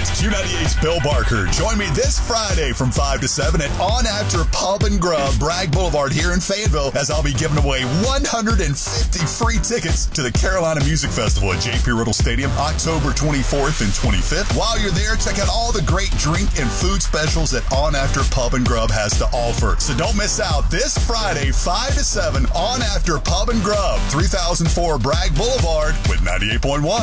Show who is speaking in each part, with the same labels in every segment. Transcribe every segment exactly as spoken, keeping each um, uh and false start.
Speaker 1: It's Q ninety-eight's Bill Barker. Join me this Friday from five to seven at On After Pub and Grub, Bragg Boulevard here in Fayetteville, as I'll be giving away one hundred fifty free tickets to the Carolina Music Festival at J P Riddle Stadium, October twenty-fourth and twenty-fifth. While you're there, check out all the great drink and food specials that On After Pub and Grub has to offer. So don't miss out this Friday, five to seven, On After Pub and Grub, three thousand four Bragg Boulevard with ninety-eight point one.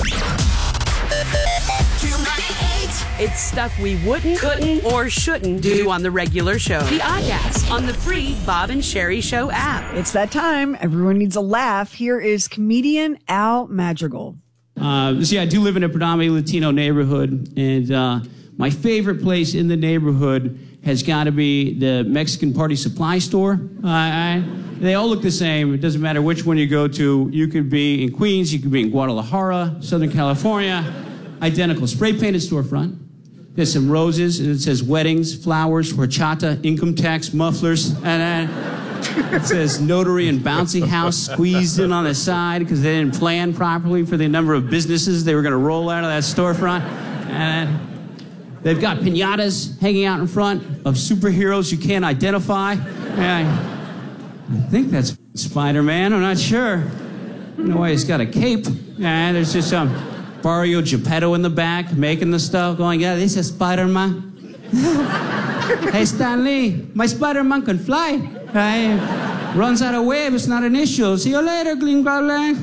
Speaker 2: It's stuff we wouldn't, couldn't, or shouldn't do on the regular show. The Oddcast on the free Bob and Sherry Show app.
Speaker 3: It's that time. Everyone needs a laugh. Here is comedian Al Madrigal.
Speaker 4: Uh, see, I do live in a predominantly Latino neighborhood, and uh, my favorite place in the neighborhood has got to be the Mexican Party Supply Store. Uh, I, they all look the same. It doesn't matter which one you go to. You could be in Queens, you could be in Guadalajara, Southern California. Identical. Spray-painted storefront. There's some roses, and it says weddings, flowers, horchata, income tax, mufflers, and then it says notary and bouncy house squeezed in on the side because they didn't plan properly for the number of businesses they were going to roll out of that storefront. And they've got piñatas hanging out in front of superheroes you can't identify. And I, I think that's Spider-Man. I'm not sure. No way he's got a cape. And there's just some Mario Geppetto in the back making the stuff, going, yeah, this is Spider-Man. Hey, Stan Lee, my Spider-Man can fly. Right? Runs out of web, it's not an issue. See you later, Gling Growling.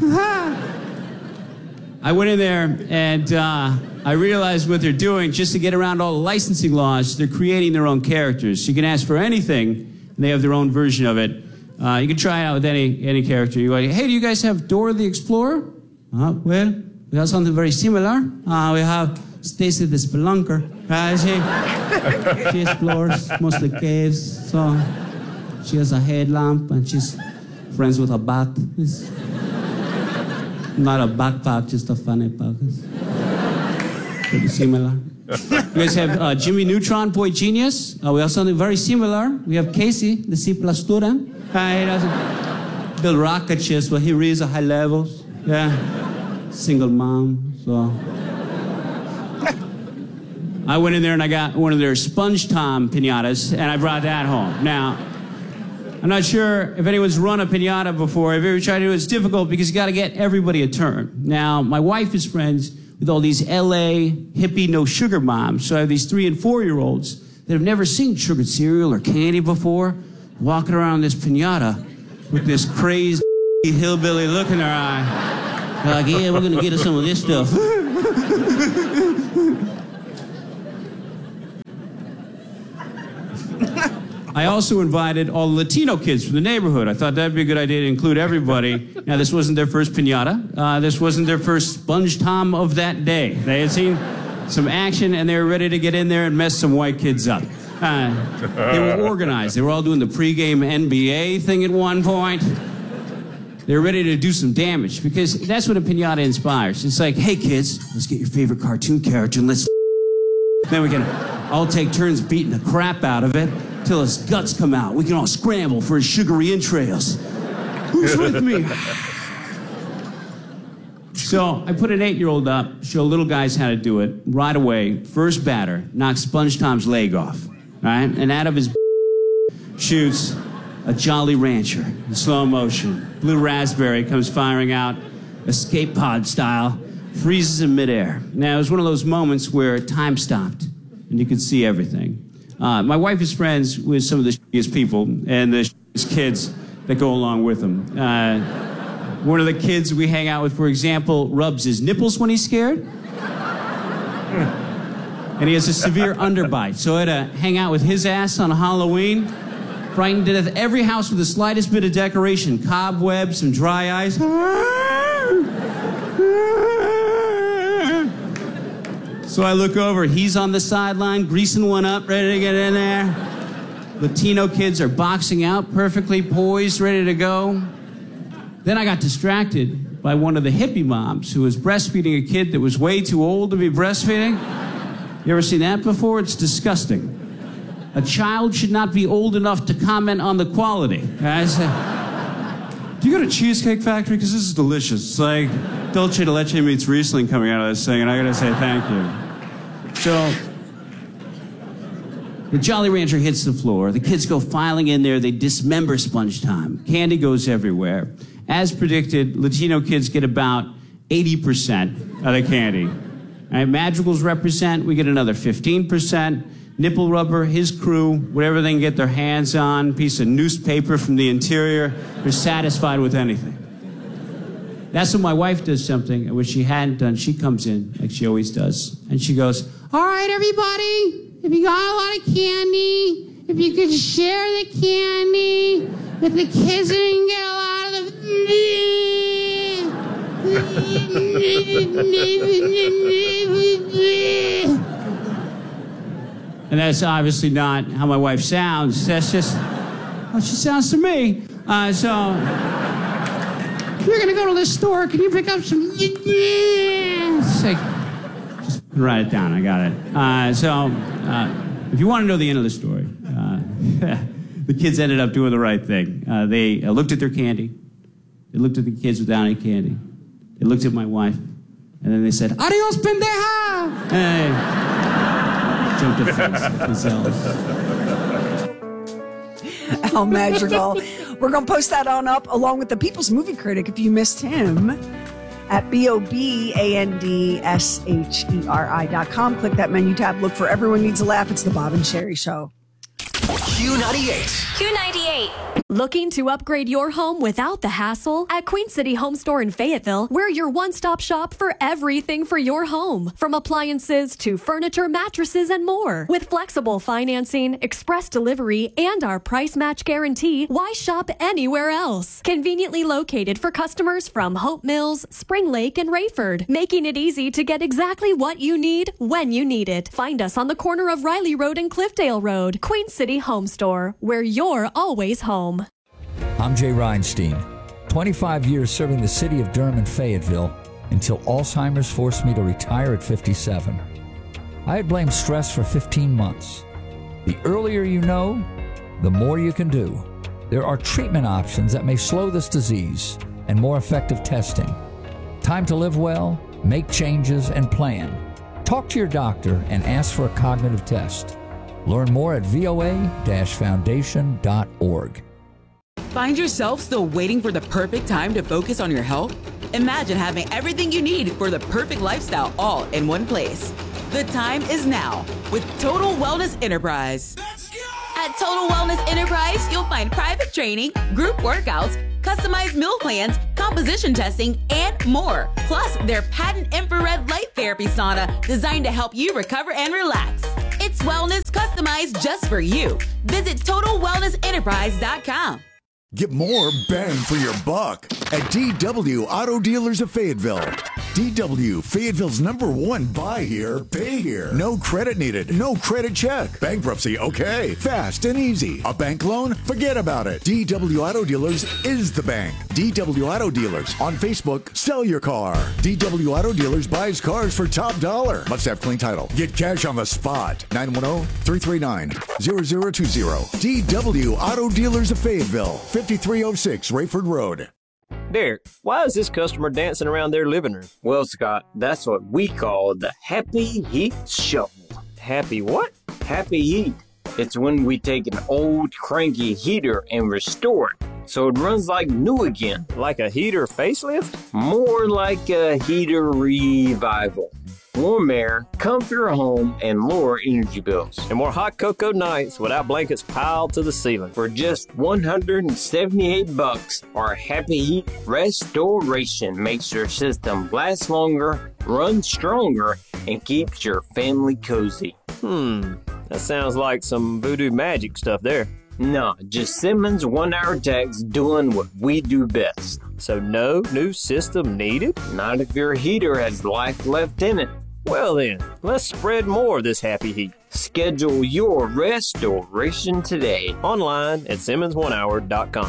Speaker 4: I went in there and uh, I realized what they're doing just to get around all the licensing laws. They're creating their own characters. You can ask for anything, and they have their own version of it. Uh, you can try it out with any any character. You go, hey, do you guys have Dora the Explorer? Uh, well, we have something very similar. Uh, we have Stacy the Spelunker. Uh, she, she explores mostly caves, so she has a headlamp and she's friends with a bat. It's not a backpack, just a funny pack. It's pretty similar. You guys have uh, Jimmy Neutron, Boy Genius. Uh, we have something very similar. We have Casey, the C plus student. Uh, he doesn't build rocket ships, but he reads at high levels. Yeah. Single mom, so. I went in there and I got one of their Sponge Tom piñatas, and I brought that home. Now, I'm not sure if anyone's run a piñata before. If you ever tried to do it, it's difficult because you got to get everybody a turn. Now, my wife is friends with all these L A hippie no sugar moms, so I have these three and four year olds that have never seen sugared cereal or candy before, walking around this piñata with this crazed hillbilly look in their eye. They're like, yeah, we're going to get us some of this stuff. I also invited all the Latino kids from the neighborhood. I thought that'd be a good idea to include everybody. Now, this wasn't their first piñata. Uh, this wasn't their first Sponge Tom of that day. They had seen some action, and they were ready to get in there and mess some white kids up. Uh, they were organized. They were all doing the pregame N B A thing at one point. They're ready to do some damage, because that's what a piñata inspires. It's like, hey, kids, let's get your favorite cartoon character and let's... Then we can all take turns beating the crap out of it till his guts come out. We can all scramble for his sugary entrails. Who's with me? So I put an eight-year-old up, show little guys how to do it. Right away, first batter, knocks Sponge Tom's leg off, right? And out of his shoots a Jolly Rancher in slow motion. Blue raspberry comes firing out, escape pod style, freezes in midair. Now, it was one of those moments where time stopped, and you could see everything. Uh, my wife is friends with some of the shittiest people, and the shittiest kids that go along with them. Uh, one of the kids we hang out with, for example, rubs his nipples when he's scared. And he has a severe underbite, so I had to hang out with his ass on Halloween. Frightened to death. Every house with the slightest bit of decoration. Cobwebs, some dry ice. So I look over. He's on the sideline, greasing one up, ready to get in there. Latino kids are boxing out, perfectly poised, ready to go. Then I got distracted by one of the hippie moms who was breastfeeding a kid that was way too old to be breastfeeding. You ever seen that before? It's disgusting. A child should not be old enough to comment on the quality. I said, do you go to Cheesecake Factory? Because this is delicious. It's like Dolce de Leche meets Riesling coming out of this thing, and I gotta say thank you. So the Jolly Rancher hits the floor. The kids go filing in there. They dismember Sponge Time. Candy goes everywhere. As predicted, Latino kids get about eighty percent of the candy. Right, Madrigals represent, we get another fifteen percent. Nipple Rubber, his crew, whatever they can get their hands on, piece of newspaper from the interior, they're satisfied with anything. That's when my wife does something which she hadn't done. She comes in, like she always does, and she goes, all right, everybody, if you got a lot of candy, if you could share the candy with the kids who can get a lot of the... And that's obviously not how my wife sounds. That's just how she sounds to me. Uh, so, if you're gonna go to this store, can you pick up some... It's like, just write it down, I got it. Uh, so, uh, if you want to know the end of the story, uh, the kids ended up doing the right thing. Uh, they uh, looked at their candy. They looked at the kids without any candy. They looked at my wife. And then they said, adios, pendeja! Hey. Jumped a fence.
Speaker 3: Al Madrigal. We're going to post that on up along with the People's Movie Critic if you missed him at B O B A N D S H E R I dot com. Click that menu tab. Look for Everyone Needs a Laugh. It's the Bob and Sherry Show.
Speaker 5: Q ninety-eight.
Speaker 6: Q ninety-eight. Looking to upgrade your home without the hassle? At Queen City Home Store in Fayetteville, we're your one-stop shop for everything for your home. From appliances to furniture, mattresses, and more. With flexible financing, express delivery, and our price match guarantee, why shop anywhere else? Conveniently located for customers from Hope Mills, Spring Lake, and Rayford, making it easy to get exactly what you need when you need it. Find us on the corner of Riley Road and Cliffdale Road. Queen City Home Store, where you're always home.
Speaker 7: I'm Jay Reinstein, twenty-five years serving the city of Durham and Fayetteville until Alzheimer's forced me to retire at fifty-seven. I had blamed stress for fifteen months. The earlier you know, the more you can do. There are treatment options that may slow this disease and more effective testing. Time to live well, make changes, and plan. Talk to your doctor and ask for a cognitive test. Learn more at V O A dash foundation dot org.
Speaker 8: Find yourself still waiting for the perfect time to focus on your health? Imagine having everything you need for the perfect lifestyle all in one place. The time is now with Total Wellness Enterprise. At Total Wellness Enterprise, you'll find private training, group workouts, customized meal plans, composition testing, and more. Plus, their patent infrared light therapy sauna designed to help you recover and relax. It's wellness customized just for you. Visit total wellness enterprise dot com.
Speaker 1: Get more bang for your buck at D W Auto Dealers of Fayetteville. D W, Fayetteville's number one buy here, pay here. No credit needed, no credit check. Bankruptcy, okay. Fast and easy. A bank loan? Forget about it. D W Auto Dealers is the bank. D W Auto Dealers. On Facebook, sell your car. D W Auto Dealers buys cars for top dollar. Must have clean title. Get cash on the spot. nine one zero, three three nine, zero zero two zero. D W Auto Dealers of Fayetteville. fifty-three oh six Rayford Road.
Speaker 9: Derek, why is this customer dancing around their living room?
Speaker 10: Well, Scott, that's what we call the Happy Heat Shuffle.
Speaker 9: Happy what?
Speaker 10: Happy Heat. It's when we take an old cranky heater and restore it so it runs like new again.
Speaker 9: Like a heater facelift?
Speaker 10: More like a heater revival. Warm air, comfier home, and lower energy bills.
Speaker 9: And more hot cocoa nights without blankets piled to the ceiling.
Speaker 10: For just one hundred seventy-eight bucks, our Happy Heat Restoration makes your system last longer, run stronger, and keeps your family cozy.
Speaker 9: Hmm, that sounds like some voodoo magic stuff there.
Speaker 10: No, just Simmons one-hour techs doing what we do best.
Speaker 9: So no new system needed?
Speaker 10: Not if your heater has life left in it.
Speaker 9: Well then, let's spread more of this happy heat.
Speaker 10: Schedule your restoration today.
Speaker 9: Online at simmons one hour dot com.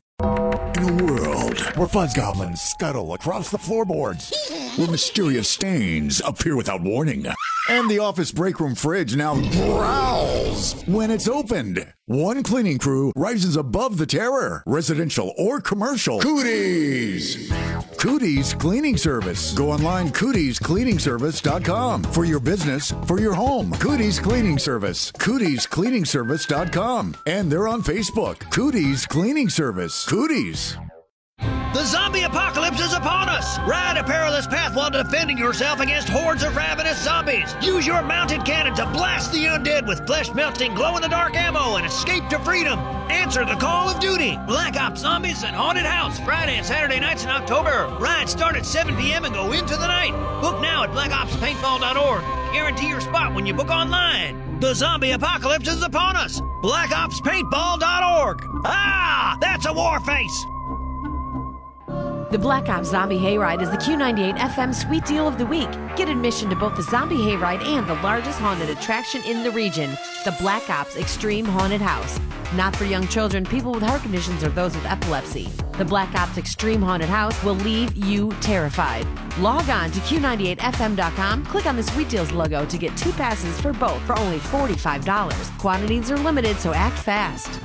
Speaker 1: In a world where fuzz goblins scuttle across the floorboards, where mysterious stains appear without warning,
Speaker 11: And the office break room fridge now growls when it's opened. One cleaning crew rises above the terror, residential or commercial. Cooties! Cooties Cleaning Service. Go online, cooties cleaning service dot com. For your business, for your home. Cooties Cleaning Service. cooties cleaning service dot com. And they're on Facebook. Cooties Cleaning Service. Cooties.
Speaker 12: The zombie apocalypse is upon us! Ride a perilous path while defending yourself against hordes of ravenous zombies. Use your mounted cannon to blast the undead with flesh-melting, glow-in-the-dark ammo and escape to freedom. Answer the call of duty. Black Ops Zombies and Haunted House, Friday and Saturday nights in October. Rides start at seven p.m. and go into the night. Book now at black ops paintball dot org. Guarantee your spot when you book online. The zombie apocalypse is upon us. black ops paintball dot org. Ah, that's a war face.
Speaker 13: The Black Ops Zombie Hayride is the Q ninety-eight F M Sweet Deal of the Week. Get admission to both the Zombie Hayride and the largest haunted attraction in the region, the Black Ops Extreme Haunted House. Not for young children, people with heart conditions, or those with epilepsy. The Black Ops Extreme Haunted House will leave you terrified. Log on to Q ninety-eight F M dot com, click on the Sweet Deals logo to get two passes for both for only forty-five dollars. Quantities are limited, so act fast.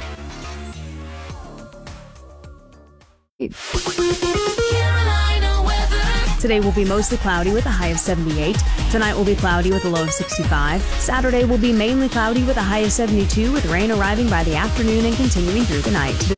Speaker 14: Today will be mostly cloudy with a high of seventy-eight. Tonight will be cloudy with a low of sixty-five. Saturday will be mainly cloudy with a high of seventy-two, with rain arriving by the afternoon and continuing through the night.